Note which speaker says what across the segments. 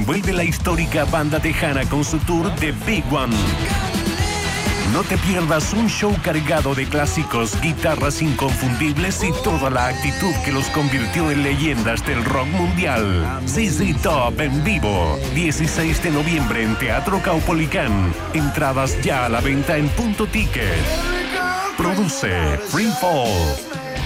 Speaker 1: vuelve la histórica banda tejana con su tour The Big One. No te pierdas un show cargado de clásicos, guitarras inconfundibles y toda la actitud que los convirtió en leyendas del rock mundial. ZZ Top en vivo, 16 de noviembre en Teatro Caupolicán. Entradas ya a la venta en Punto Ticket. Produce Free Fall.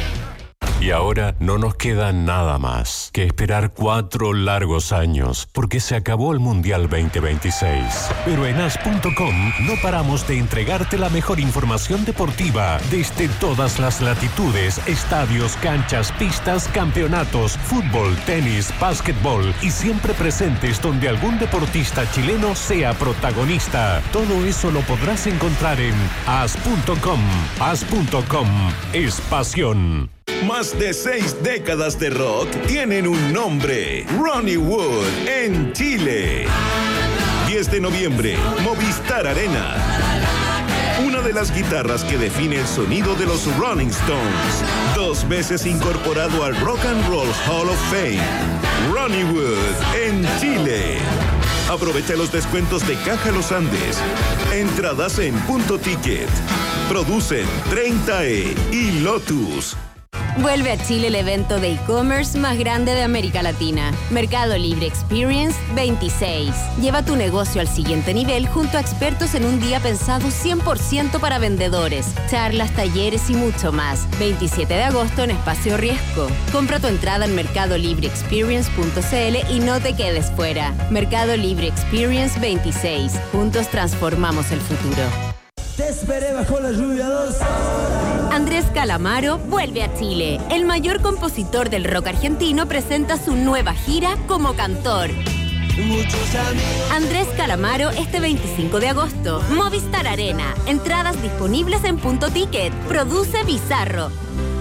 Speaker 1: Y ahora no nos queda nada más que esperar 4 largos años, porque se acabó el Mundial 2026. Pero en as.com no paramos de entregarte la mejor información deportiva desde todas las latitudes, estadios, canchas, pistas, campeonatos, fútbol, tenis, básquetbol y siempre presentes donde algún deportista chileno sea protagonista. Todo eso lo podrás encontrar en as.com. As.com es pasión.
Speaker 2: Más de 6 décadas de rock tienen un nombre: Ronnie Wood en Chile. 10 de noviembre, Movistar Arena. Una de las guitarras que define el sonido de los Rolling Stones. 2 veces incorporado al Rock and Roll Hall of Fame. Ronnie Wood en Chile. Aprovecha los descuentos de Caja Los Andes. Entradas en Punto Ticket. Producen 30E y Lotus.
Speaker 3: Vuelve a Chile el evento de e-commerce más grande de América Latina. Mercado Libre Experience 26. Lleva tu negocio al siguiente nivel junto a expertos en un día pensado 100% para vendedores. Charlas, talleres y mucho más. 27 de agosto en Espacio Riesgo. Compra tu entrada en mercadolibreexperience.cl y no te quedes fuera. Mercado Libre Experience 26. Juntos transformamos el futuro.
Speaker 4: Te esperé bajo la lluvia 2 horas.
Speaker 3: Andrés Calamaro vuelve a Chile. El mayor compositor del rock argentino presenta su nueva gira como cantor. Andrés Calamaro este 25 de agosto. Movistar Arena. Entradas disponibles en Punto Ticket. Produce Bizarro.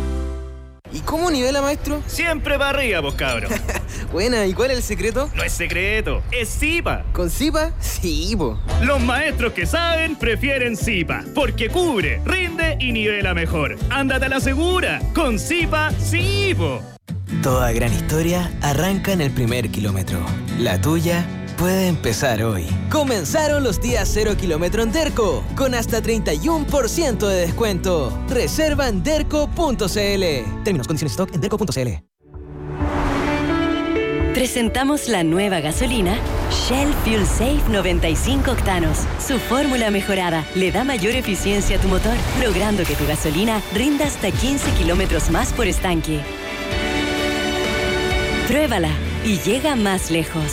Speaker 5: ¿Y cómo nivela, maestro?
Speaker 6: Siempre para arriba, vos cabros.
Speaker 5: Buena, ¿y cuál es el secreto?
Speaker 6: No es secreto, es Zipa.
Speaker 5: ¿Con Zipa? Sí, po.
Speaker 6: Los maestros que saben prefieren Zipa, porque cubre, rinde y nivela mejor. Ándate a la segura, con Zipa, sí, po.
Speaker 7: Toda gran historia arranca en el primer kilómetro. La tuya puede empezar hoy. Comenzaron los días 0 kilómetro en Derco, con hasta 31% de descuento. Reserva en derco.cl. Términos, condiciones, stock en derco.cl.
Speaker 8: Presentamos la nueva gasolina Shell Fuel Safe 95 octanos. Su fórmula mejorada le da mayor eficiencia a tu motor, logrando que tu gasolina rinda hasta 15 kilómetros más por estanque. Pruébala y llega más lejos.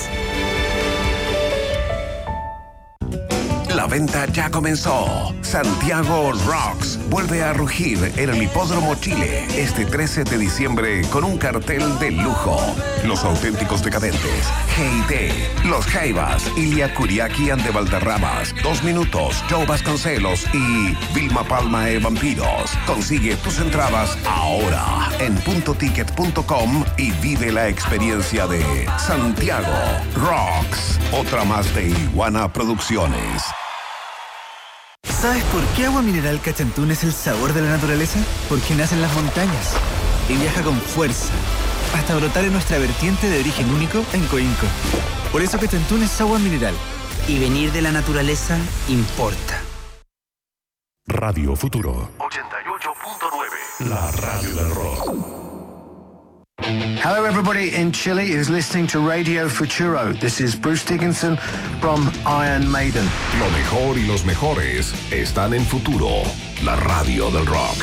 Speaker 9: La venta ya comenzó. Santiago Rocks vuelve a rugir en el Hipódromo Chile este 13 de diciembre con un cartel de lujo. Los auténticos decadentes, G&T, Los Jaivas, Ilia Kuriaki and the Valderramas, 2 Minutos, Joe Vasconcelos y Vilma Palma de Vampiros. Consigue tus entradas ahora en puntoticket.com y vive la experiencia de Santiago Rocks. Otra más de Iguana Producciones.
Speaker 10: ¿Sabes por qué Agua Mineral Cachantún es el sabor de la naturaleza? Porque nace en las montañas y viaja con fuerza hasta brotar en nuestra vertiente de origen único en Coinco. Por eso Cachantún es agua mineral. Y venir de la naturaleza importa.
Speaker 1: Radio Futuro 88.9, la radio del rock.
Speaker 11: Hello everybody in Chile is listening to Radio Futuro. This is Bruce Dickinson from Iron Maiden.
Speaker 9: Lo mejor y los mejores están en Futuro, la radio del rock.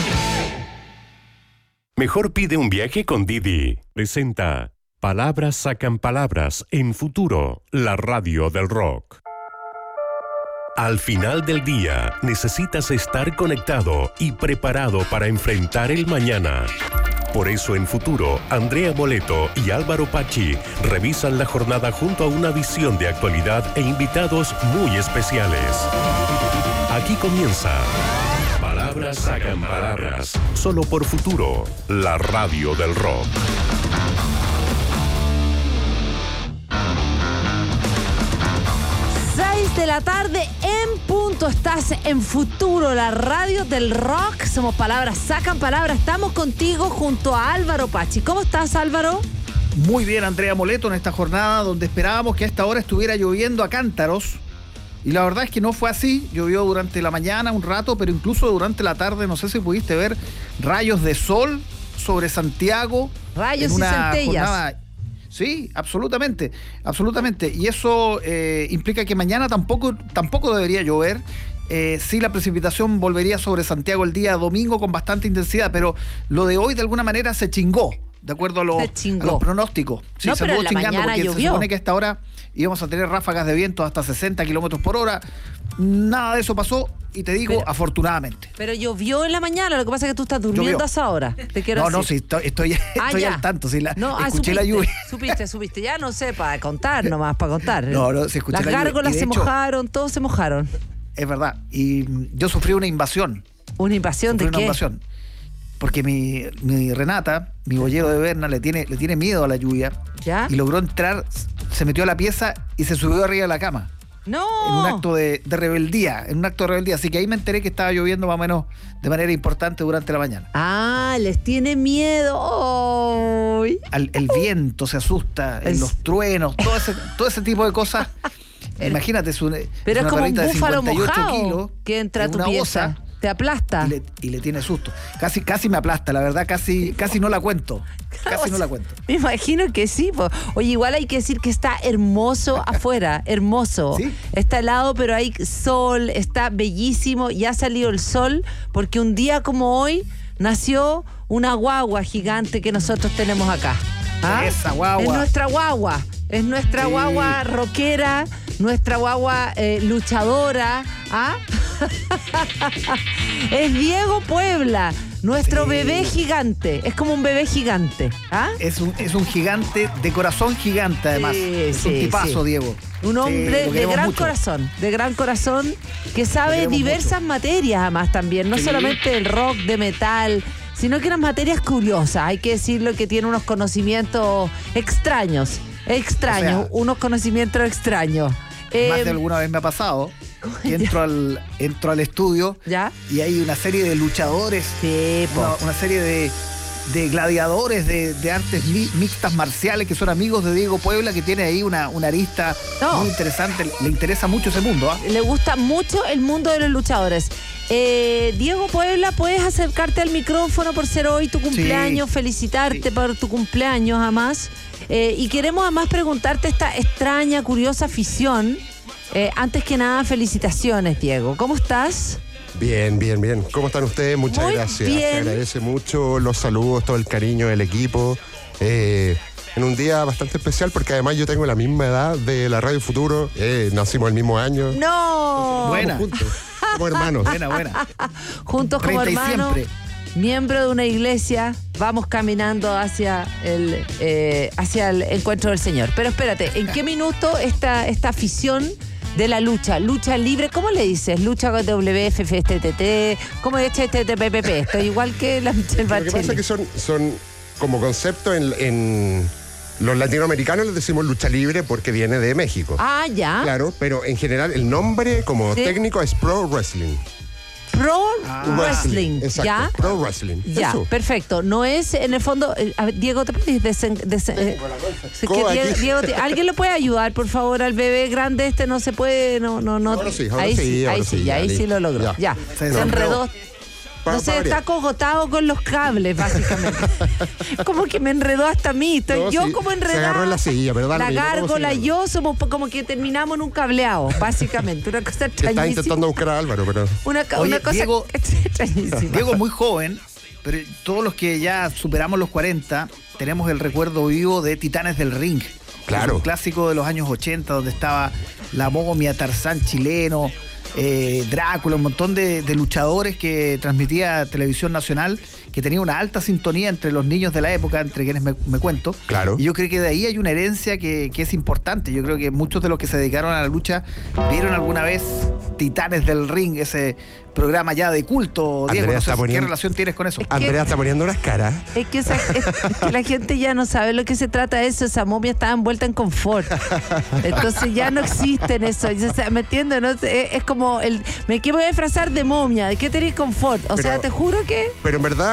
Speaker 1: Mejor pide un viaje con Didi. Presenta Palabras sacan palabras en Futuro, la radio del rock. Al final del día, necesitas estar conectado y preparado para enfrentar el mañana. Por eso en Futuro, Andrea Moleto y Álvaro Pachi revisan la jornada junto a una visión de actualidad e invitados muy especiales. Aquí comienza Palabras sacan palabras, solo por Futuro, la radio del rock.
Speaker 12: 6 de la tarde en punto. Estás en Futuro, la radio del rock. Somos Palabras sacan palabras. Estamos contigo junto a Álvaro Pachi. ¿Cómo estás, Álvaro?
Speaker 13: Muy bien, Andrea Moleto, en esta jornada donde esperábamos que a esta hora estuviera lloviendo a cántaros. Y la verdad es que no fue así. Llovió durante la mañana un rato, pero incluso durante la tarde, no sé si pudiste ver rayos de sol sobre Santiago.
Speaker 12: Rayos y centellas.
Speaker 13: Jornada. Sí, absolutamente. Y eso implica que mañana tampoco debería llover. Sí, la precipitación volvería sobre Santiago el día domingo con bastante intensidad, pero lo de hoy de alguna manera se chingó, de acuerdo a los pronósticos. Sí,
Speaker 12: no,
Speaker 13: se
Speaker 12: pero
Speaker 13: estuvo
Speaker 12: en la
Speaker 13: chingando
Speaker 12: mañana
Speaker 13: porque
Speaker 12: llovió.
Speaker 13: se supone que a esta hora íbamos a tener ráfagas de viento hasta 60 kilómetros por hora. Nada de eso pasó y te digo, afortunadamente.
Speaker 12: Pero llovió en la mañana, lo que pasa es que tú estás durmiendo a esa hora. Te quiero decir.
Speaker 13: No, sí, estoy al tanto. Sí, escuché la lluvia.
Speaker 12: Supiste. Ya no sé, para contar nomás, para contar.
Speaker 13: No, sí, escuché la lluvia.
Speaker 12: Las gárgolas se mojaron, todos se mojaron.
Speaker 13: Es verdad. Y yo sufrí una invasión.
Speaker 12: ¿Una invasión de qué?
Speaker 13: Una invasión. Porque mi Renata, mi boyero de Berna, le tiene miedo a la lluvia.
Speaker 12: ¿Ya?
Speaker 13: Y logró entrar, se metió a la pieza y se subió arriba de la cama.
Speaker 12: ¡No!
Speaker 13: En un acto de rebeldía. Así que ahí me enteré que estaba lloviendo más o menos de manera importante durante la mañana.
Speaker 12: Ah, les tiene miedo. Oh.
Speaker 13: El viento se asusta, los truenos, todo ese tipo de cosas. Imagínate,
Speaker 12: pero es como un búfalo mojado
Speaker 13: kilos,
Speaker 12: que entra a tu pieza. Te aplasta.
Speaker 13: Y le tiene susto. Casi me aplasta, la verdad, casi no la cuento. No la cuento.
Speaker 12: Me imagino que sí. Oye, igual hay que decir que está hermoso afuera, hermoso.
Speaker 13: ¿Sí?
Speaker 12: Está helado, pero hay sol, está bellísimo. Ya ha salido el sol, porque un día como hoy nació una guagua gigante que nosotros tenemos acá. ¿Ah?
Speaker 13: Esa guagua.
Speaker 12: Es nuestra guagua. Es nuestra guagua rockera, nuestra guagua luchadora. ¿Ah? Es Diego Puebla, nuestro bebé gigante. Es como un bebé gigante. ¿Ah?
Speaker 13: Es un gigante, de corazón gigante además. Es un tipazo, Diego.
Speaker 12: Un hombre de gran corazón, que sabe diversas materias además también. No solamente el rock, de metal, sino que unas materias curiosas. Hay que decirlo, que tiene unos conocimientos extraños. Unos conocimientos extraños.
Speaker 13: Más de alguna vez me ha pasado que entro al estudio.
Speaker 12: ¿Ya?
Speaker 13: Y hay una serie de luchadores, una serie de gladiadores de artes mixtas marciales que son amigos de Diego Puebla, que tiene ahí una arista muy interesante. Le interesa mucho ese mundo.
Speaker 12: Le gusta mucho el mundo de los luchadores. Diego Puebla, puedes acercarte al micrófono por ser hoy tu cumpleaños, felicitarte por tu cumpleaños además. Y queremos además preguntarte esta extraña, curiosa afición. Antes que nada, felicitaciones, Diego. ¿Cómo estás?
Speaker 14: Bien. ¿Cómo están ustedes? Muchas gracias.
Speaker 12: Bien.
Speaker 14: Se agradece mucho los saludos, todo el cariño del equipo. En un día bastante especial, porque además yo tengo la misma edad de la Radio Futuro. Nacimos el mismo año.
Speaker 12: ¡No!
Speaker 13: Buena.
Speaker 14: Juntos, como hermanos.
Speaker 13: Buena.
Speaker 12: Juntos como hermanos. Miembro de una iglesia, vamos caminando hacia el encuentro del Señor. Pero espérate, ¿en qué minuto esta afición de la lucha libre, cómo le dices? Lucha con WFFTT, ¿cómo es HTTPP? Estoy igual que la Michelle Bachelet.
Speaker 14: Lo que pasa es que son como concepto en los latinoamericanos les decimos lucha libre porque viene de México.
Speaker 12: Ah, ya.
Speaker 14: Claro, pero en general el nombre como técnico es Pro Wrestling.
Speaker 12: Pro Wrestling,
Speaker 14: exacto,
Speaker 12: ¿ya?
Speaker 14: Pro Wrestling.
Speaker 12: Ya,
Speaker 14: eso.
Speaker 12: Perfecto. No es, en el fondo, a ver, Diego, ¿te puedes Diego, ¿alguien le puede ayudar, por favor, al bebé grande este? No se puede, no.
Speaker 14: Ahora sí
Speaker 12: lo logró. Ya. Se enredó. No sé, está cogotado con los cables, básicamente. Como que me enredó hasta a mí. Yo como enredada.
Speaker 14: Se agarró en la silla, ¿verdad?
Speaker 12: La gárgola y yo somos como que terminamos en un cableado, básicamente. Una cosa extrañísima.
Speaker 14: Está intentando buscar a Álvaro, pero...
Speaker 12: Una cosa
Speaker 13: Diego,
Speaker 12: extrañísima.
Speaker 13: Diego es muy joven, pero todos los que ya superamos los 40 tenemos el recuerdo vivo de Titanes del Ring.
Speaker 14: Claro.
Speaker 13: Un clásico de los años 80, donde estaba la momia, Tarzán chileno, Drácula, un montón de luchadores que transmitía Televisión Nacional, que tenía una alta sintonía entre los niños de la época, entre quienes me cuento.
Speaker 14: Claro.
Speaker 13: Y yo creo que de ahí hay una herencia que es importante. Yo creo que muchos de los que se dedicaron a la lucha vieron alguna vez Titanes del Ring, ese programa ya de culto. Diego, no sé qué relación tienes con eso.
Speaker 14: Andrea está poniendo unas caras.
Speaker 12: Es que la gente ya no sabe lo que se trata de eso. Esa momia estaba envuelta en confort. Entonces ya no existen eso. ¿Me entiendes? ¿No? Es como me quiero disfrazar de momia. ¿De qué tenés confort? O sea, te juro que...
Speaker 14: Pero en verdad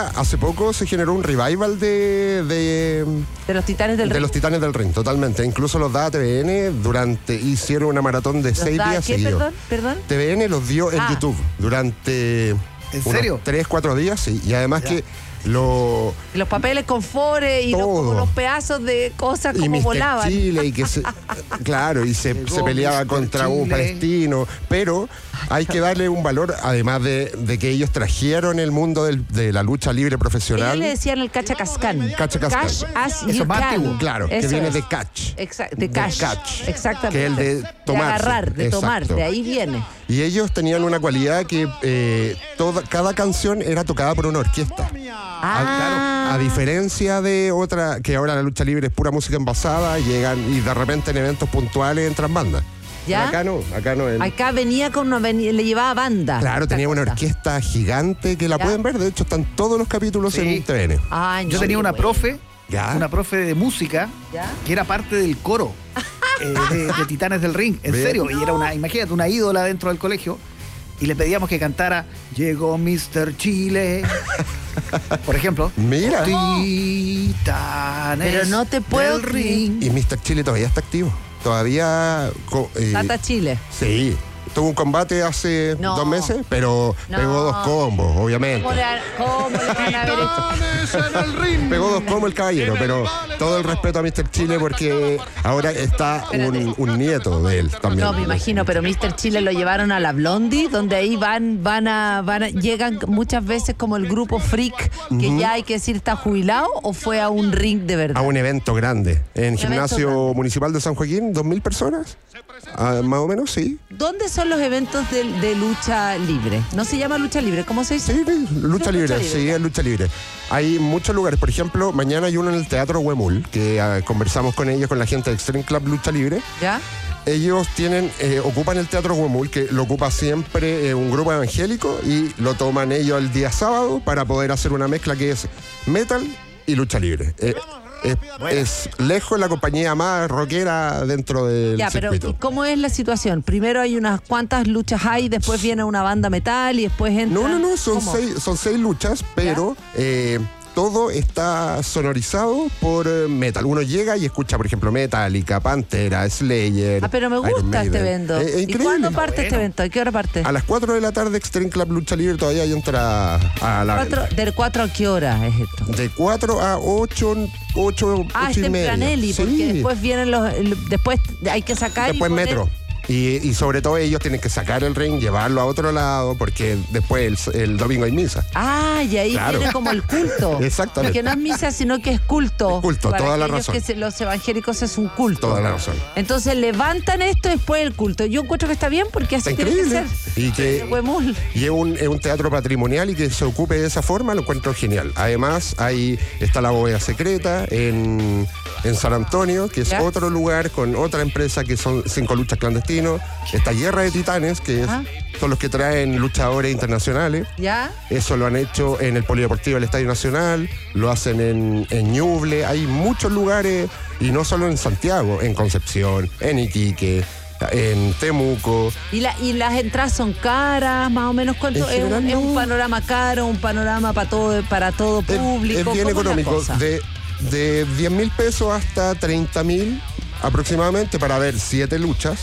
Speaker 14: hace poco se generó un revival de
Speaker 12: los Titanes del Ring.
Speaker 14: De los Titanes del Ring, totalmente. Incluso los daba TVN hicieron una maratón de 6 días seguidos.
Speaker 12: ¿Perdón?
Speaker 14: TVN los dio en YouTube durante
Speaker 13: ¿En serio?
Speaker 14: 3-4 días, sí. Y además que los
Speaker 12: papeles con fore y como los pedazos de cosas como
Speaker 14: Mr.
Speaker 12: volaban.
Speaker 14: Chile y que se peleaba contra un palestino, pero hay que darle un valor, además de que ellos trajeron el mundo de la lucha libre profesional.
Speaker 12: Ellos le decían el cachacascán.
Speaker 14: Cachacascán.
Speaker 12: Cash as
Speaker 14: Eso
Speaker 12: you
Speaker 14: más
Speaker 12: can.
Speaker 14: antiguo, claro, que
Speaker 12: Eso
Speaker 14: viene
Speaker 12: es.
Speaker 14: de catch.
Speaker 12: De catch. Exactamente.
Speaker 14: Que es el de tomarse.
Speaker 12: agarrar, de tomar,
Speaker 14: Exacto.
Speaker 12: de ahí viene.
Speaker 14: Y ellos tenían una cualidad que cada canción era tocada por una orquesta. A diferencia de otra, que ahora la lucha libre es pura música envasada, llegan y de repente en eventos puntuales entran bandas.
Speaker 12: ¿Ya?
Speaker 14: Acá no.
Speaker 12: Acá venía le llevaba banda.
Speaker 14: Claro, tenía una orquesta gigante que la pueden ver, de hecho están todos los capítulos en TVN.
Speaker 13: Yo tenía una profe,
Speaker 14: ¿Ya?
Speaker 13: una profe de música, que era parte del coro de Titanes del Ring, en serio, y era imagínate, una ídola dentro del colegio, y le pedíamos que cantara Llegó Mr. Chile, por ejemplo.
Speaker 14: Mira.
Speaker 12: Pero no te puedo
Speaker 13: del Ring.
Speaker 14: Y Mr. Chile todavía está activo. Todavía...
Speaker 12: Tata Chile.
Speaker 14: Sí. Tuvo un combate hace 2 meses, pero pegó 2 combos, obviamente.
Speaker 12: ¿Cómo le van a ver esto?
Speaker 14: Pegó 2 combos el caballero, pero todo el respeto a Mr. Chile porque ahora está un nieto de él también.
Speaker 12: No, me imagino, pero Mr. Chile lo llevaron a la Blondie, donde ahí llegan muchas veces como el grupo freak, que ya hay que decir está jubilado, o fue a un ring de verdad.
Speaker 14: A un evento grande, en Gimnasio Municipal de San Joaquín, 2.000 personas. Más o menos, sí.
Speaker 12: ¿Dónde son los eventos de lucha libre? ¿No se llama lucha libre? ¿Cómo se dice?
Speaker 14: Sí, lucha libre, sí, es lucha libre. Hay muchos lugares, por ejemplo, mañana hay uno en el Teatro Huemul, que conversamos con ellos, con la gente de Extreme Club Lucha Libre.
Speaker 12: ¿Ya?
Speaker 14: Ellos ocupan el Teatro Huemul, que lo ocupa siempre un grupo evangélico, y lo toman ellos el día sábado para poder hacer una mezcla que es metal y lucha libre. Es lejos la compañía más rockera dentro del circuito.
Speaker 12: Pero ¿cómo es la situación? Primero hay unas cuantas luchas ahí, después viene una banda metal y después entra...
Speaker 14: No, son 6 luchas, pero todo está sonorizado por metal. Uno llega y escucha, por ejemplo, Metallica, Pantera, Slayer.
Speaker 12: Pero me gusta este evento.
Speaker 14: Es increíble.
Speaker 12: ¿Y cuándo parte este evento? ¿A qué hora parte?
Speaker 14: A las 4 de la tarde, Extreme Club Lucha Libre todavía entra a la venta.
Speaker 12: ¿De 4 a qué hora es esto?
Speaker 14: De 4 a 8
Speaker 12: es tempranelli, porque después vienen después hay que sacar
Speaker 14: después metro. Y sobre todo ellos tienen que sacar el ring, llevarlo a otro lado, porque después el domingo hay misa.
Speaker 12: Y ahí viene como el culto.
Speaker 14: Exactamente.
Speaker 12: Porque no es misa, sino que es culto.
Speaker 14: Es culto, toda la razón.
Speaker 12: Que los evangélicos es un culto.
Speaker 14: Toda la razón.
Speaker 12: Entonces levantan esto después del culto. Yo encuentro que está bien porque así tiene que ser.
Speaker 14: Y es un teatro patrimonial y que se ocupe de esa forma, lo encuentro genial. Además, ahí está la bóveda secreta en San Antonio, que es otro lugar con otra empresa que son 5 luchas clandestinas. Esta Guerra de Titanes, que son los que traen luchadores internacionales. Eso lo han hecho en el Polideportivo del Estadio Nacional, lo hacen en Ñuble. Hay muchos lugares, y no solo en Santiago, en Concepción, en Iquique, en Temuco.
Speaker 12: ¿Y las entradas son caras, más o menos? ¿Cuánto es un panorama caro, un panorama para todo público?
Speaker 14: Es bien económico, de 10.000 pesos hasta 30.000 aproximadamente para ver 7 luchas.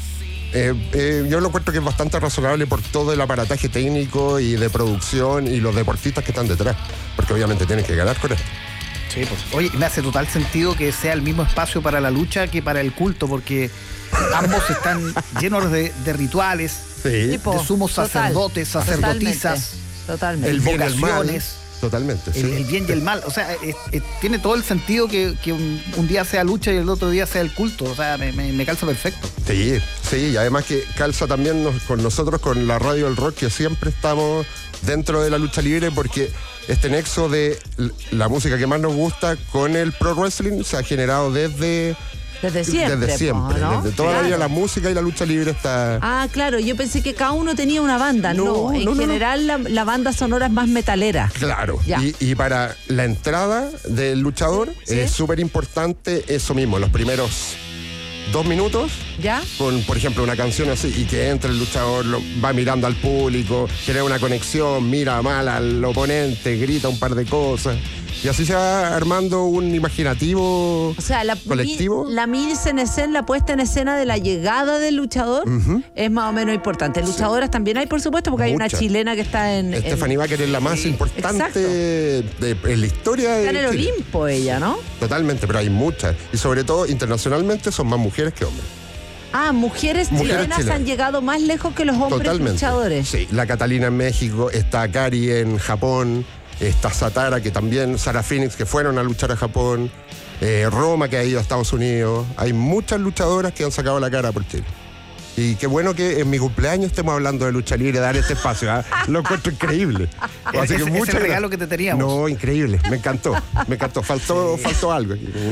Speaker 14: Yo lo encuentro que es bastante razonable por todo el aparataje técnico y de producción y los deportistas que están detrás, porque obviamente tienen que ganar con esto.
Speaker 13: Sí, pues. Oye, me hace total sentido que sea el mismo espacio para la lucha que para el culto, porque ambos están llenos de rituales, de sumos sacerdotes, sacerdotisas,
Speaker 14: el bien y el mal.
Speaker 13: vocaciones.
Speaker 14: Totalmente.
Speaker 13: El bien y el mal. O sea, tiene todo el sentido que un día sea lucha y el otro día sea el culto. O sea, me calza perfecto.
Speaker 14: Sí, y además que calza también con nosotros, con la radio del rock, que siempre estamos dentro de la lucha libre, porque este nexo de la música que más nos gusta con el pro wrestling se ha generado desde siempre.
Speaker 12: ¿No?
Speaker 14: Desde toda la vida la música y la lucha libre está...
Speaker 12: Claro, yo pensé que cada uno tenía una banda. No, en general la banda sonora es más metalera.
Speaker 14: Claro, y para la entrada del luchador es súper importante eso mismo, los primeros 2 minutos.
Speaker 12: ¿Ya?
Speaker 14: Con, por ejemplo, una canción así, y que entre el luchador, va mirando al público, crea una conexión, mira mal al oponente, grita un par de cosas. Y así se va armando un imaginativo colectivo.
Speaker 12: La mise en escena, la puesta en escena de la llegada del luchador es más o menos importante. Luchadoras también hay, por supuesto, porque hay una chilena que está en...
Speaker 14: Stephanie Baker es la más importante en la historia.
Speaker 12: Está en el Olimpo ella, ¿no?
Speaker 14: Totalmente, pero hay muchas. Y sobre todo, internacionalmente, son más mujeres que hombres.
Speaker 12: Mujeres chilenas han llegado más lejos que los hombres luchadores.
Speaker 14: Sí, la Catalina en México, está Kari en Japón, está Satara, que también, Sara Phoenix, que fueron a luchar a Japón, Roma, que ha ido a Estados Unidos. Hay muchas luchadoras que han sacado la cara por Chile. Y qué bueno que en mi cumpleaños estemos hablando de lucha libre, dar este espacio. Lo encuentro increíble.
Speaker 13: Así que es el regalo que te teníamos.
Speaker 14: No, increíble. Me encantó. Faltó algo.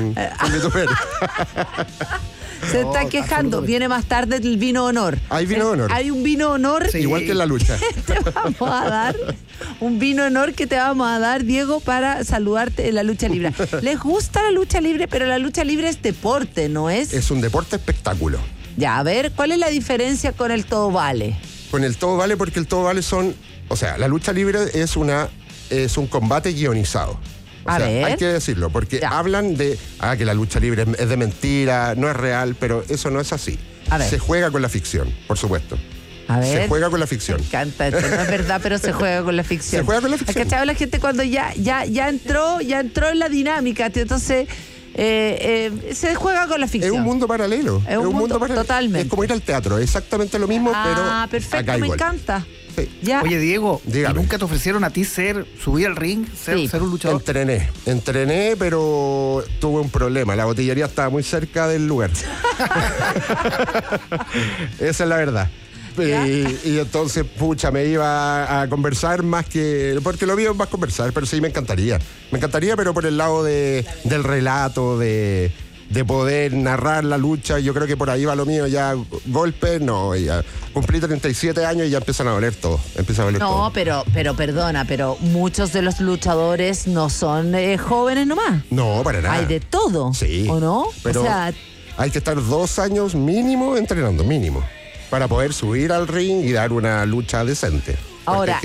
Speaker 12: Se está quejando. Viene más tarde el vino honor.
Speaker 14: Hay vino honor.
Speaker 12: Hay un vino honor.
Speaker 14: Sí. Igual que en la lucha.
Speaker 12: Te vamos a dar un vino honor que te vamos a dar, Diego, para saludarte en la lucha libre. Les gusta la lucha libre, pero la lucha libre es deporte, ¿no es?
Speaker 14: Es un deporte espectáculo.
Speaker 12: Ya, a ver, ¿cuál es la diferencia con el todo vale?
Speaker 14: Con el todo vale, porque el todo vale la lucha libre es un combate guionizado. Hay que decirlo, porque hablan de que la lucha libre es de mentira, no es real, pero eso no es así. Se juega con la ficción, por supuesto.
Speaker 12: A ver.
Speaker 14: Se juega con la ficción.
Speaker 12: Me encanta esto, no es verdad, pero se juega con la ficción.
Speaker 14: Se juega con la ficción.
Speaker 12: ¿Cachai? La gente cuando ya entró en la dinámica, entonces se juega con la ficción.
Speaker 14: Es un mundo paralelo.
Speaker 12: Es un mundo paralelo. Totalmente.
Speaker 14: Es como ir al teatro, exactamente lo mismo, pero
Speaker 12: perfecto,
Speaker 14: acá
Speaker 12: me
Speaker 14: igual.
Speaker 12: encanta.
Speaker 14: Sí.
Speaker 12: Ya.
Speaker 13: Oye, Diego,
Speaker 14: dígame.
Speaker 13: ¿nunca te ofrecieron a ti subir al ring, ser un luchador?
Speaker 14: Entrené, pero tuve un problema. La botillería estaba muy cerca del lugar. Esa es la verdad. Y entonces, me iba a conversar más que... Porque lo mío es más conversar, pero sí me encantaría. Me encantaría, pero por el lado del relato, de poder narrar la lucha. Yo creo que por ahí va lo mío. Ya golpes, no. Ya cumplí 37 años y ya empiezan a doler todo.
Speaker 12: No, pero perdona, pero muchos de los luchadores no son jóvenes nomás.
Speaker 14: No, para nada.
Speaker 12: Hay de todo.
Speaker 14: Sí.
Speaker 12: ¿O no?
Speaker 14: Pero hay que estar 2 años mínimo entrenando, para poder subir al ring y dar una lucha decente.
Speaker 12: Ahora,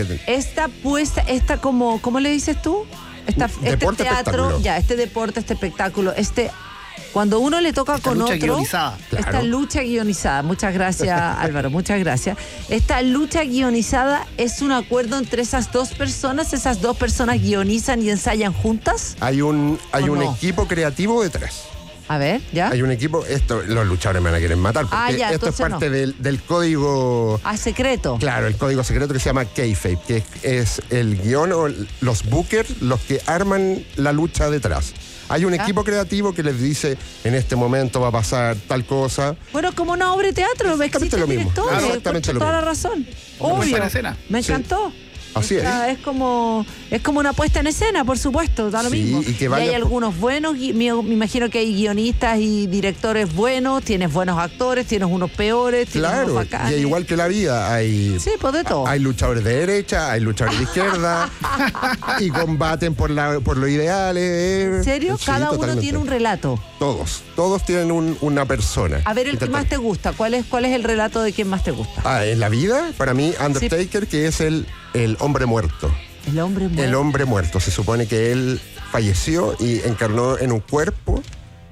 Speaker 12: ¿cómo le dices tú?
Speaker 14: Deporte,
Speaker 12: teatro, este deporte, este espectáculo, cuando uno le toca con otro,
Speaker 13: guionizada.
Speaker 12: Esta lucha guionizada, muchas gracias Álvaro, muchas gracias. Esta lucha guionizada es un acuerdo entre esas dos personas guionizan y ensayan juntas.
Speaker 14: Hay un equipo creativo detrás.
Speaker 12: A ver, ¿ya?
Speaker 14: Hay un equipo, los luchadores me van a querer matar, porque esto es parte del código...
Speaker 12: secreto.
Speaker 14: Claro, el código secreto que se llama kayfabe, que es el guión o los bookers los que arman la lucha detrás. Hay un equipo creativo que les dice, en este momento va a pasar tal cosa.
Speaker 12: Bueno, como una obra de teatro,
Speaker 14: exactamente lo mismo. Exactamente lo mismo.
Speaker 12: Toda la razón. Obvio. Me encantó.
Speaker 14: Así es.
Speaker 12: Es como una puesta en escena, por supuesto, da lo mismo.
Speaker 14: Y
Speaker 12: hay algunos buenos, me imagino que hay guionistas y directores buenos, tienes buenos actores, tienes unos peores, tienes unos bacanes.
Speaker 14: Y igual que la vida, hay...
Speaker 12: Sí, pues de todo.
Speaker 14: Hay luchadores de derecha, hay luchadores de izquierda, y combaten por lo ideal.
Speaker 12: ¿En serio?
Speaker 14: Sí,
Speaker 12: cada
Speaker 14: totalmente.
Speaker 12: uno tiene un relato.
Speaker 14: Todos tienen una persona.
Speaker 12: A ver, el que más te gusta, ¿cuál es el relato de quién más te gusta?
Speaker 14: En la vida, para mí, Undertaker, que es el hombre muerto.
Speaker 12: El hombre muerto.
Speaker 14: El hombre muerto. Se supone que él falleció y encarnó en un cuerpo,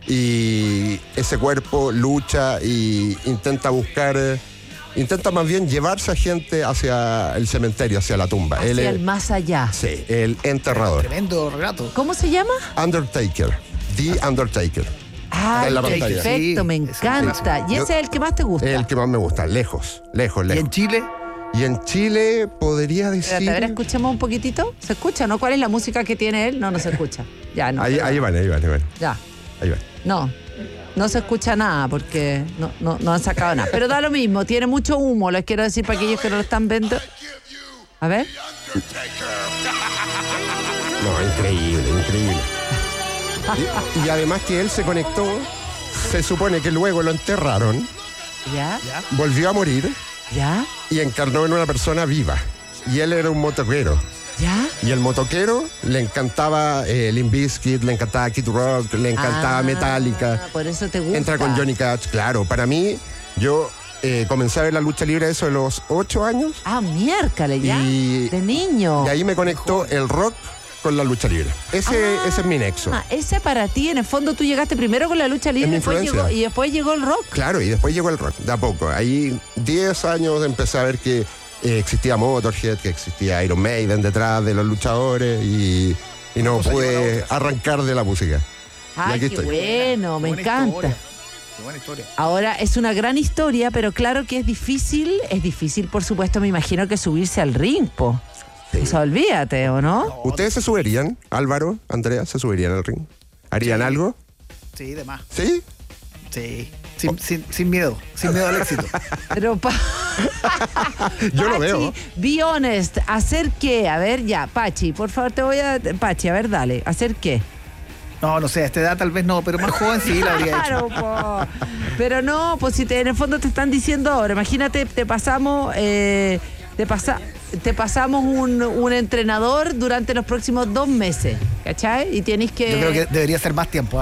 Speaker 14: y ese cuerpo lucha y intenta más bien llevarse a gente hacia el cementerio, hacia la tumba.
Speaker 12: Hacia el más allá.
Speaker 14: Sí, el enterrador.
Speaker 13: Tremendo relato.
Speaker 12: ¿Cómo se llama?
Speaker 14: Undertaker. The Undertaker.
Speaker 12: En la pantalla. Perfecto, me encanta. ¿Y ese es el que más te gusta?
Speaker 14: El que más me gusta, lejos.
Speaker 13: ¿Y en Chile?
Speaker 14: Y en Chile podría decir...
Speaker 12: Espérate, a ver, escuchemos un poquito. ¿Se escucha, no? ¿Cuál es la música que tiene él? No se escucha. Ya, no.
Speaker 14: Ahí van.
Speaker 12: Ya.
Speaker 14: Ahí van.
Speaker 12: No se escucha nada porque no han sacado nada. Pero da lo mismo, tiene mucho humo, les quiero decir para aquellos que no lo están viendo. A ver.
Speaker 14: No, increíble. Y además que él se conectó, se supone que luego lo enterraron.
Speaker 12: ¿Ya?
Speaker 14: Volvió a morir.
Speaker 12: ¿Ya?
Speaker 14: Y encarnó en una persona viva. Y él era un motoquero.
Speaker 12: ¿Ya?
Speaker 14: Y el motoquero le encantaba Limp Bizkit, le encantaba Kid Rock, le encantaba Metallica.
Speaker 12: Por eso te gusta.
Speaker 14: Entra con Johnny Cash, claro. Para mí, yo comencé a ver la lucha libre eso de los 8 años.
Speaker 12: Ah, miércoles, ya. De niño.
Speaker 14: Y ahí me conectó el rock con la lucha libre. Ese es mi nexo.
Speaker 12: Ese para ti, en el fondo tú llegaste primero con la lucha libre y después llegó el rock.
Speaker 14: Claro, y después llegó el rock, de a poco. Ahí 10 años empecé a ver que existía Motorhead, que existía Iron Maiden detrás de los luchadores y no pude arrancar de la música.
Speaker 12: Ay, qué estoy. Bueno, me encanta.
Speaker 13: Qué buena historia.
Speaker 12: Ahora, es una gran historia, pero claro que es difícil, por supuesto, me imagino que subirse al ring, po. Sí. O sea, olvídate, ¿o no?
Speaker 14: ¿Ustedes se subirían, Álvaro, Andrea, se subirían al ring? ¿Harían algo?
Speaker 13: Sí, de más.
Speaker 14: ¿Sí?
Speaker 13: Sí. Sin miedo al éxito.
Speaker 12: Pero
Speaker 14: yo lo veo.
Speaker 12: Be honest, ¿hacer qué? A ver, ya, Pachi, por favor, Pachi, a ver, dale, ¿hacer qué?
Speaker 13: No sé, a esta edad tal vez no, pero más joven sí la habría hecho.
Speaker 12: Claro, pero no, pues si en el fondo te están diciendo ahora, imagínate, te pasamos un entrenador durante los próximos 2 meses, ¿cachai? Y tienes que...
Speaker 13: Yo creo que debería ser más tiempo,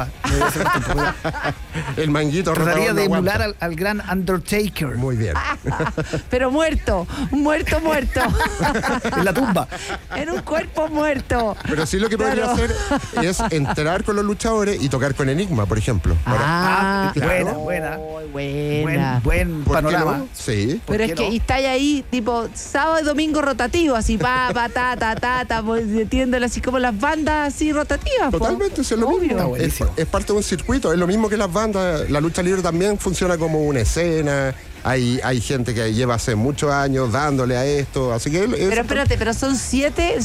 Speaker 14: El manguito
Speaker 13: trataría de emular al gran Undertaker.
Speaker 14: Muy bien.
Speaker 12: Pero muerto.
Speaker 13: En la tumba.
Speaker 12: En un cuerpo muerto.
Speaker 14: Pero sí lo que podría hacer es entrar con los luchadores y tocar con Enigma, por ejemplo.
Speaker 13: Claro. Buena. Buen panorama.
Speaker 14: No? Sí.
Speaker 12: Pero es que estáis ahí, tipo, sábado y domingo rotativo, así, metiéndole así como las bandas así rotativas.
Speaker 14: Totalmente, es lo mismo. Es parte de un circuito, es lo mismo que las bandas. La lucha libre también funciona como una escena. Hay gente que lleva hace muchos años dándole a esto, así que...
Speaker 12: Pero espérate, son siete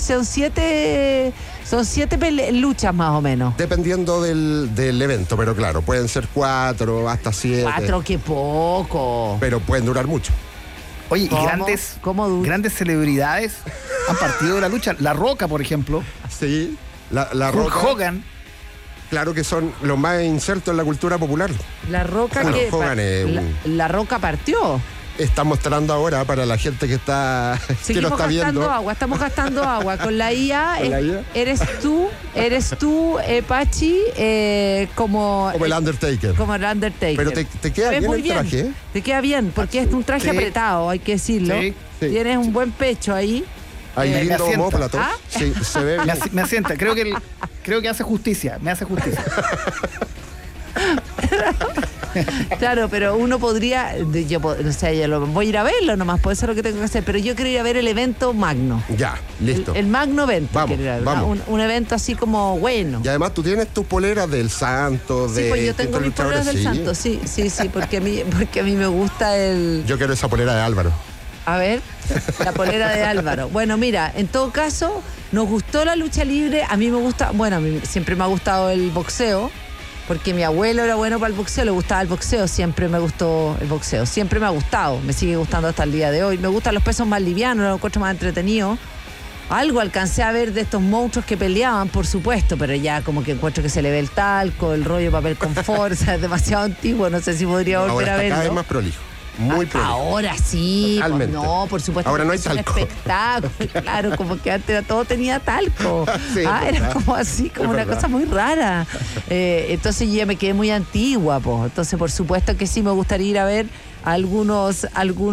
Speaker 12: luchas más o menos.
Speaker 14: Dependiendo del evento, pero claro, pueden ser 4, hasta 7.
Speaker 12: 4, qué poco.
Speaker 14: Pero pueden durar mucho.
Speaker 13: Oye, y grandes celebridades han partido de la lucha. La Roca, por ejemplo.
Speaker 14: Sí, la Roca.
Speaker 13: Hogan.
Speaker 14: Claro que son los más insertos en la cultura popular.
Speaker 12: La Roca la Roca partió.
Speaker 14: Está mostrando ahora para la gente que lo está viendo.
Speaker 12: Estamos gastando agua. Con la IA, eres tú, Pachi, como
Speaker 14: el Undertaker.
Speaker 12: Como el Undertaker.
Speaker 14: Pero te queda bien el traje, ¿eh?
Speaker 12: Te queda bien, porque es un traje apretado, hay que decirlo. Sí. Tienes un buen pecho ahí.
Speaker 14: Hay lindo omóplato. Sí, se ve bien.
Speaker 13: Me asienta. Creo que hace justicia. Me hace justicia.
Speaker 12: Claro, pero uno podría, yo voy a ir a verlo nomás, puede ser lo que tengo que hacer, pero yo quiero ir a ver el evento magno.
Speaker 14: Ya, listo.
Speaker 12: El magno evento.
Speaker 14: Vamos.
Speaker 12: Un evento así como bueno.
Speaker 14: Y además tú tienes tus poleras del Santo,
Speaker 12: Sí, pues yo tengo mis poleras del Santo, sí, porque a mí me gusta el...
Speaker 14: Yo quiero esa polera de Álvaro.
Speaker 12: A ver, la polera de Álvaro. Bueno, mira, en todo caso, nos gustó la lucha libre, a mí siempre me ha gustado el boxeo. Porque mi abuelo era bueno para el boxeo, le gustaba el boxeo, siempre me gustó el boxeo, siempre me ha gustado, me sigue gustando hasta el día de hoy. Me gustan los pesos más livianos, los encuentro más entretenidos. Algo alcancé a ver de estos monstruos que peleaban, por supuesto, pero ya como que encuentro que se le ve el talco, el rollo de papel confort, es demasiado antiguo, no sé si podría volver a verlo.
Speaker 14: Cada vez más prolijo. Muy prolijo.
Speaker 12: Ahora sí,
Speaker 14: Totalmente.
Speaker 12: No, por supuesto.
Speaker 14: Ahora no hay talco.
Speaker 12: Un espectáculo, claro, como que antes todo tenía talco.
Speaker 14: Sí,
Speaker 12: era como así, como una cosa muy rara. Entonces yo ya me quedé muy antigua, pues. Entonces, por supuesto que sí me gustaría ir a ver algunas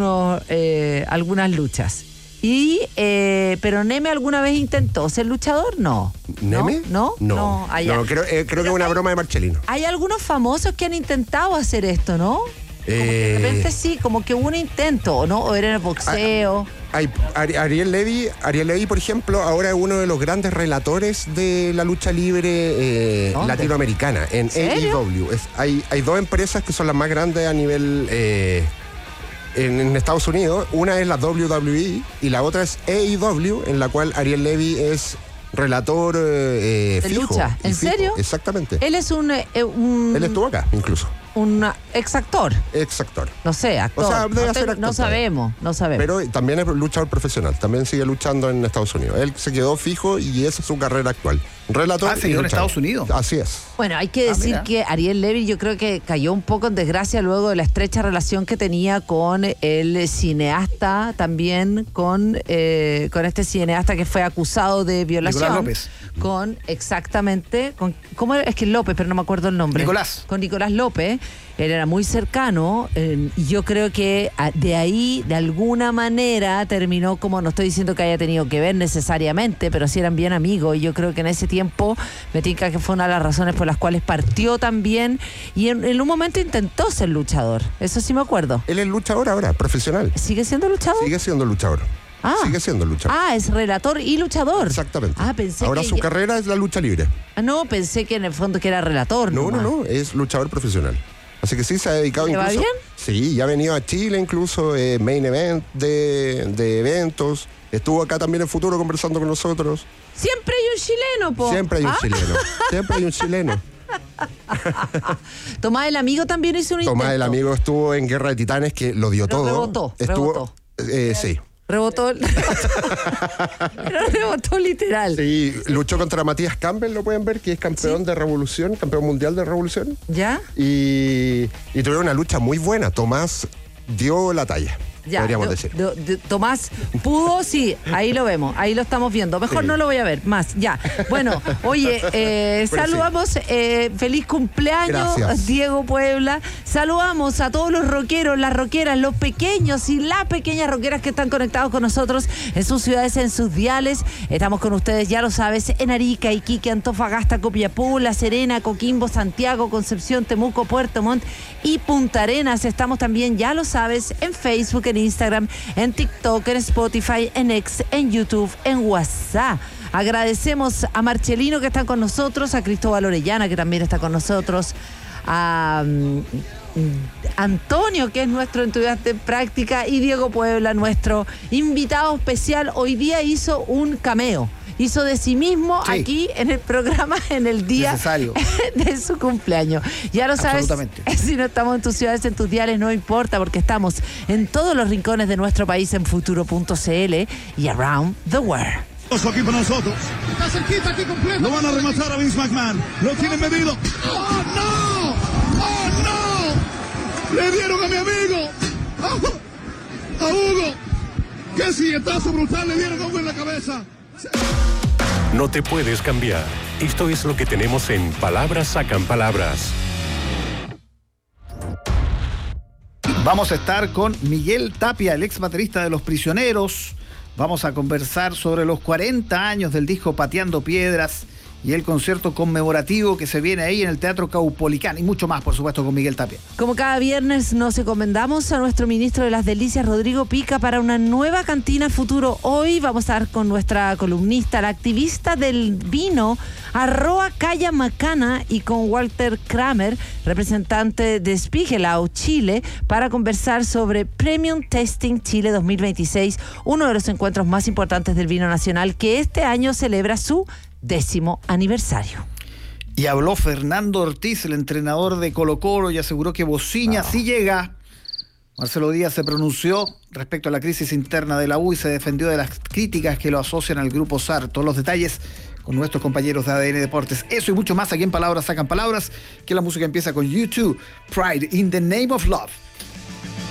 Speaker 12: luchas. Pero Neme alguna vez intentó ser luchador, no.
Speaker 14: ¿Neme?
Speaker 12: No.
Speaker 14: Creo que es una broma de Marcelino.
Speaker 12: Hay algunos famosos que han intentado hacer esto, ¿no? Como que de repente sí, como que hubo un intento, ¿no? O era en el boxeo.
Speaker 14: Ariel Levy, por ejemplo, ahora es uno de los grandes relatores de la lucha libre latinoamericana, en AEW. Hay 2 empresas que son las más grandes a nivel en Estados Unidos. Una es la WWE y la otra es AEW, en la cual Ariel Levy es relator
Speaker 12: de
Speaker 14: fijo.
Speaker 12: Lucha. ¿En serio?
Speaker 14: Exactamente.
Speaker 12: Él es
Speaker 14: Él estuvo acá, incluso.
Speaker 12: Un exactor.
Speaker 14: No
Speaker 12: sé, actor.
Speaker 14: O sea, debe ser actor.
Speaker 12: No sabemos.
Speaker 14: Pero también es luchador profesional, también sigue luchando en Estados Unidos. Él se quedó fijo y esa es su carrera actual. Relator
Speaker 13: se quedó en Estados Unidos.
Speaker 14: Así es.
Speaker 12: Bueno, hay que decir que Ariel Levy yo creo que cayó un poco en desgracia luego de la estrecha relación que tenía con el cineasta, también con este cineasta que fue acusado de violación.
Speaker 13: Nicolás López.
Speaker 12: ¿Cómo era? Es que López, pero no me acuerdo el nombre. Con Nicolás López. Él era muy cercano y yo creo que de ahí, de alguna manera, terminó como, no estoy diciendo que haya tenido que ver necesariamente, pero sí eran bien amigos y yo creo que en ese tiempo me tinca que fue una de las razones por las cuales partió también y en un momento intentó ser luchador. Eso sí me acuerdo.
Speaker 14: Él es luchador ahora, profesional.
Speaker 12: ¿Sigue siendo luchador?
Speaker 14: Sigue siendo luchador. Sigue siendo luchador.
Speaker 12: Es relator y luchador.
Speaker 14: Exactamente.
Speaker 12: Pensé
Speaker 14: ahora
Speaker 12: que
Speaker 14: su carrera es la lucha libre.
Speaker 12: No, pensé que en el fondo que era relator.
Speaker 14: No, es luchador profesional. Así que sí, se ha dedicado incluso...
Speaker 12: ¿Va bien?
Speaker 14: Sí, ya ha venido a Chile incluso, main event de eventos. Estuvo acá también en Futuro conversando con nosotros.
Speaker 12: Siempre hay un chileno, po.
Speaker 14: Siempre hay un chileno. Siempre hay un chileno.
Speaker 12: Tomás el Amigo también hizo un intento.
Speaker 14: Tomás el Amigo estuvo en Guerra de Titanes, que lo dio todo.
Speaker 12: Rebotó.
Speaker 14: Sí.
Speaker 12: Rebotó. Pero rebotó literal.
Speaker 14: Sí, luchó contra Matías Campbell, lo pueden ver, que es campeón de Revolución, campeón mundial de Revolución.
Speaker 12: ¿Ya?
Speaker 14: Y tuvieron una lucha muy buena. Tomás dio la talla.
Speaker 12: Ya,
Speaker 14: podríamos decir.
Speaker 12: Tomás pudo, sí, ahí lo vemos, ahí lo estamos viendo. Mejor no lo voy a ver más, ya. Bueno, oye, saludamos, feliz cumpleaños,
Speaker 14: gracias.
Speaker 12: Diego Puebla. Saludamos a todos los rockeros, las rockeras, los pequeños y las pequeñas rockeras que están conectados con nosotros en sus ciudades, en sus diales. Estamos con ustedes, ya lo sabes, en Arica, Iquique, Antofagasta, Copiapó, La Serena, Coquimbo, Santiago, Concepción, Temuco, Puerto Montt y Punta Arenas. Estamos también, ya lo sabes, en Facebook, en Instagram, en TikTok, en Spotify, en X, en YouTube, en WhatsApp. Agradecemos a Marcelino que está con nosotros, a Cristóbal Orellana que también está con nosotros, a Antonio, que es nuestro estudiante en práctica, y Diego Puebla, nuestro invitado especial. Hoy día hizo un cameo. Hizo de sí mismo aquí en el programa en el día de su cumpleaños. Ya lo sabes, si no estamos en tus ciudades, en tus diales, no importa, porque estamos en todos los rincones de nuestro país en futuro.cl y around the world.
Speaker 15: Aquí para nosotros. Está cerquita, aquí completo. Lo van a rematar a Vince McMahon. Lo tienen medido. ¡Oh, no! ¡Oh, no! ¡Le dieron a mi amigo! ¡Oh! ¡A Hugo! ¡Qué silletazo brutal! Le dieron a Hugo en la cabeza.
Speaker 1: No te puedes cambiar. Esto es lo que tenemos en Palabras Sacan Palabras.
Speaker 13: Vamos a estar con Miguel Tapia, el ex baterista de Los Prisioneros. Vamos a conversar sobre los 40 años del disco Pateando Piedras y el concierto conmemorativo que se viene ahí en el Teatro Caupolicán y mucho más, por supuesto, con Miguel Tapia.
Speaker 12: Como cada viernes nos encomendamos a nuestro ministro de las Delicias, Rodrigo Pica, para una nueva cantina futuro. Hoy vamos a estar con nuestra columnista, la activista del vino, Arroa Calla Macana, y con Walter Kramer, representante de Spiegelau, Chile, para conversar sobre Premium Tasting Chile 2026, uno de los encuentros más importantes del vino nacional que este año celebra su 10º aniversario.
Speaker 13: Y habló Fernando Ortiz, el entrenador de Colo-Colo, y aseguró que Bociña sí llega. Marcelo Díaz se pronunció respecto a la crisis interna de la U y se defendió de las críticas que lo asocian al Grupo SAR. Todos los detalles con nuestros compañeros de ADN Deportes. Eso y mucho más aquí en Palabras Sacan Palabras, que la música empieza con U2, Pride in the Name of Love.